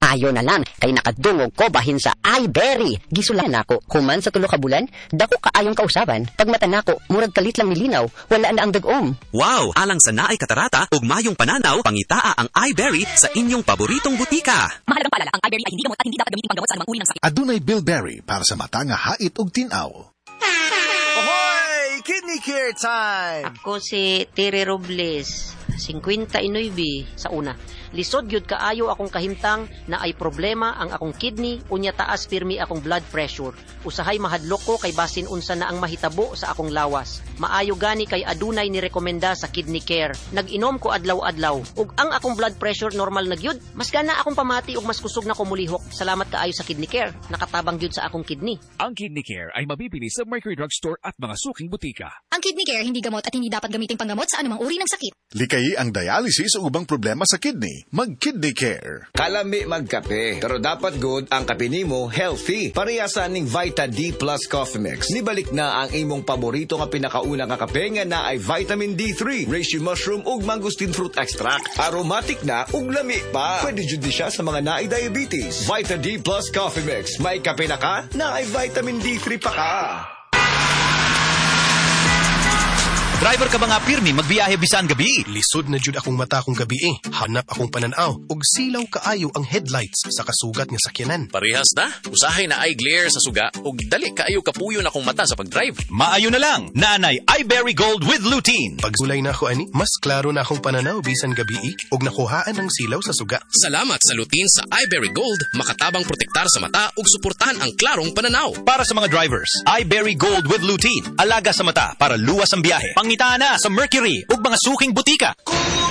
Maayo na lang, kay nakadungog ko bahin sa iBerry. Gisulan ako, human sa tulo ka bulan, dako kaayong kausaban. Pag mata nako, murag kalit lang milinaw, wala na ang dagom. Wow! Alang sa naay katarata, ug mayong pananaw, pangitaa ang iBerry sa inyong paboritong butika. Mahalagang paalala, ang iBerry ay hindi gamot at hindi dapat gamitin panggamot sa anumang uri ng sakit. Adunay Bilberry para sa mata nga hait ug tinaw. Ahoy! Kidney Care time! Ako si Tere Robles, 59 sa una. Lisod gyud kaayo akong kahimtang na ay problema ang akong kidney, unya taas pirmi akong blood pressure. Usahay mahadlok ko kay basin unsa na ang mahitabo sa akong lawas. Maayo gani kay adunay ni rekomenda sa Kidney Care. Nag-inom ko adlaw-adlaw ug ang akong blood pressure normal na gyud. Mas gana akong pamati ug mas kusog na ko mulihok. Salamat kaayo sa Kidney Care. Nakatabang gyud sa akong kidney. Ang Kidney Care ay mabibili sa Mercury Drug Store at mga suking butika. Ang Kidney Care hindi gamot at hindi dapat gamitin panggamot sa anumang uri ng sakit. Likayi ang dialysis o ubang problema sa kidney. Mag-Kidney Care. Kalami magkape, pero dapat good ang kape nimo healthy. Parehasan ning Vita D Plus Coffee Mix. Nibalik na ang imong paborito nga pinakauna nga kape nga na ay vitamin D3, reishi mushroom ug mangosteen fruit extract. Aromatic na ug lami pa. Pwede jud di siya sa mga naay diabetes. Vita D Plus Coffee Mix. May kape na ka, na ay vitamin D3 pa ka. Driver ka ba nga pirmi magbiyahe bisan gabi? Lisod na jud akong mata kong gabi Hanap akong pananaw ug silaw kaayo ang headlights sa kasugat nga sakyanan. Parehas na. Usahay na ay glare sa suga ug dali kaayo kapuyo na akong mata sa pagdrive. Maayo na lang. Naanay iBerry Gold with lutein. Pagsulay na ako ani, mas klaro na akong pananaw bisan gabi ug nakuhaan ang silaw sa suga. Salamat sa lutein sa iBerry Gold, makatabang protektar sa mata ug suportahan ang klarong pananaw. Para sa mga drivers, iBerry Gold with lutein. Alaga sa mata para luwas ang biyahe. Pangitaan na sa Mercury ug mga suking butika.